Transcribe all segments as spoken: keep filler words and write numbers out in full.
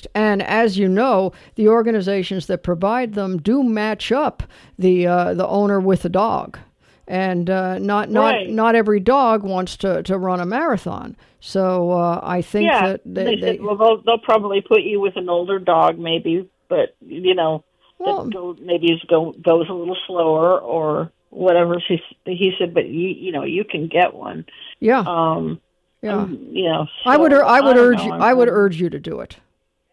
exist. And as you know, the organizations that provide them do match up the uh, the owner with the dog. And uh, not not right. not every dog wants to, to run a marathon. So uh, I think yeah. that they, they, they said, well, they'll, they'll probably put you with an older dog, maybe, but you know, well, that go, maybe it go, goes a little slower or whatever. She he said, but you you know you can get one. yeah, Um, yeah. um, you know, so, I would I would I urge know, you I'm, I would I'm, urge you to do it.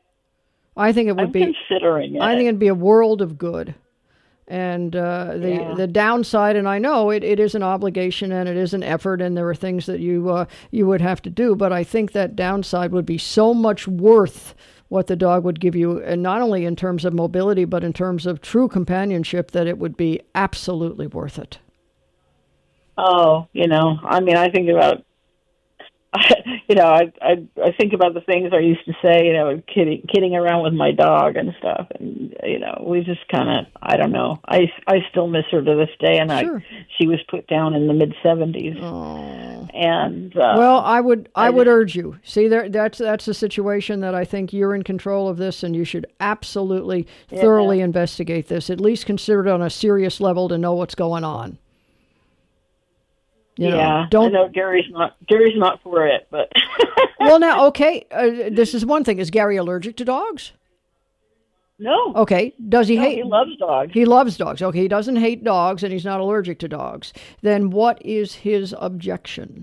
I think it would I'm be considering it. I think it'd be a world of good. And uh, the Yeah. the downside, and I know it, it is an obligation and it is an effort, and there are things that you uh, you would have to do. But I think that downside would be so much worth what the dog would give you, and not only in terms of mobility, but in terms of true companionship, that it would be absolutely worth it. Oh, you know, I mean, I think about, you know, I, I I think about the things I used to say, you know, kidding kidding around with my dog and stuff, and you know, we just kind of, I don't know, I, I still miss her to this day, and Sure. I she was put down in the mid seventies, Oh. and uh, Well, I would I, I would just- urge you. See, there that's that's a situation that I think you're in control of this, and you should absolutely thoroughly investigate this. At least consider it on a serious level to know what's going on. You know, yeah, don't I know Gary's not Gary's not for it, but Well, now, okay, uh, this is one thing. Is Gary allergic to dogs? no, Okay, does he no, hate? he loves dogs. He loves dogs. Okay, he doesn't hate dogs, and he's not allergic to dogs. Then what is his objection?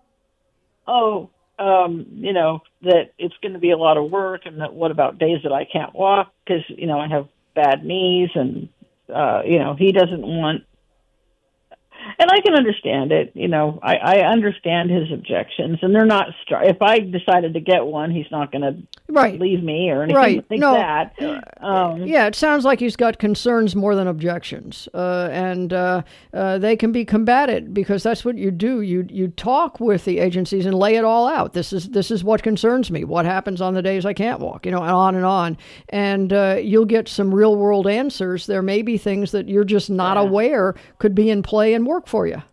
Oh, um, you know, that it's going to be a lot of work, and that what about days that I can't walk because, you know, I have bad knees, and, uh, you know, he doesn't want, and I can understand it, you know, I, I understand his objections, and they're not, str- if I decided to get one, he's not going to Right. leave me or anything Right. like No. that. Um, Yeah, it sounds like he's got concerns more than objections, uh, and uh, uh, they can be combated because that's what you do. You you talk with the agencies and lay it all out. This is this is what concerns me. What happens on the days I can't walk? You know, and on and on. And uh, you'll get some real world answers. There may be things that you're just not Yeah. aware could be in play and work for you.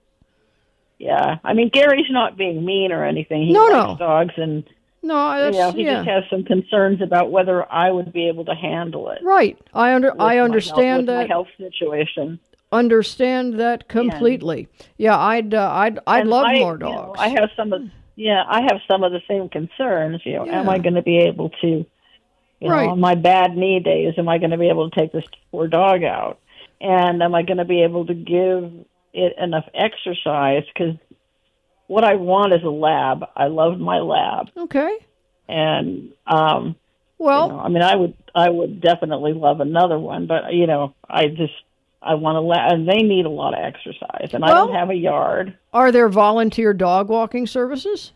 yeah, I mean, Gary's not being mean or anything. He No, likes no. dogs, and No, that's you know, he yeah. just has some concerns about whether I would be able to handle it. Right. I under with I my understand health, with that. my health situation. Understand that completely. Yeah, I'd uh, I'd I'd And love I, more you know, dogs. I have some of yeah, I have some of the same concerns. You know, am Yeah. I going to be able to, you Right. know, on my bad knee days, am I going to be able to take this poor dog out? And am I going to be able to give it enough exercise? Because what I want is a lab. I love my lab, Okay. and um, Well, you know, I mean, I would I would definitely love another one, but you know, I just I want to lab, and they need a lot of exercise, and I Well- don't have a yard. are there volunteer dog walking services?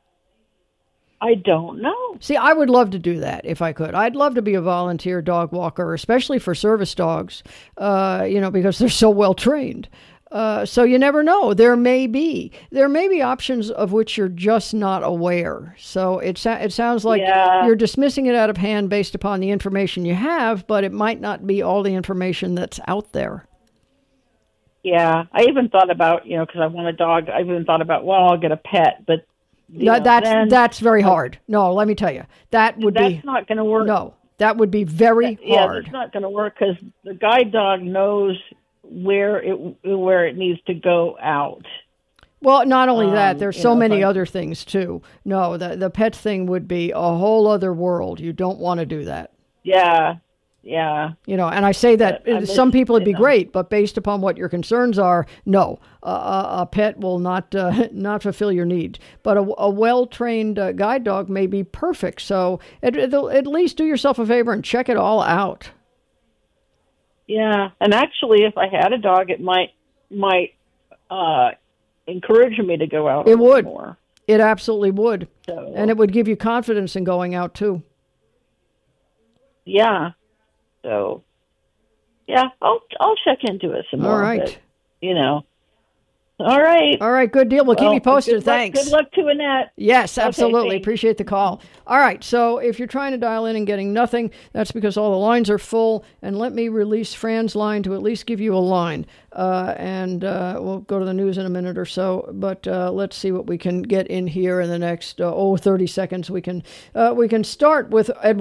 I don't know. See, I would love to do that if I could. I'd love to be a volunteer dog walker, especially for service dogs, uh, you know, because they're so well trained. Uh, so you never know. There may be there may be options of which you're just not aware. So it sa- it sounds like Yeah. you're dismissing it out of hand based upon the information you have, but it might not be all the information that's out there. Yeah, I even thought about, you know, because I want a dog. I even thought about, well, I'll get a pet, but you That, know, that's then that's very hard. No, let me tell you, that would that's be not going to work. no, that would be very yeah, hard. that's not going to work because the guide dog knows where it where it needs to go out. Well, not only that, Um, there's you so know, many but- other things too. No, the the pet thing would be a whole other world. You don't want to do that. Yeah, yeah. You know, and I say that But I uh, miss- some people it'd be you know. great, but based upon what your concerns are, no, uh, a, a pet will not uh, not fulfill your needs. But a, a well trained uh, guide dog may be perfect. So at, at least do yourself a favor and check it all out. Yeah, and actually, if I had a dog, it might might uh, encourage me to go out. a It little would. more. It absolutely would, So, and it would give you confidence in going out too. yeah. So, yeah, I'll I'll check into it some All more. right. But, you know. All right. All right, good deal. Well, keep Well, me posted. good luck- Thanks. Good luck to Annette. Yes, Okay, absolutely. thanks. Appreciate the call. All right. So if you're trying to dial in and getting nothing, that's because all the lines are full. And let me release Fran's line to at least give you a line. Uh, and uh, we'll go to the news in a minute or so. But uh, let's see what we can get in here in the next, uh, oh, thirty seconds. We can, uh, we can start with Edward.